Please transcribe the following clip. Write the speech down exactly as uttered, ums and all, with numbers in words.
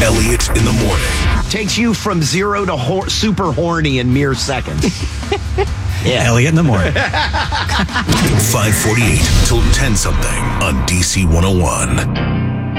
Elliot in the morning. Takes you from zero to hor- super horny in mere seconds. Yeah. Elliot in the morning. five forty-eight till ten something on D C one oh one.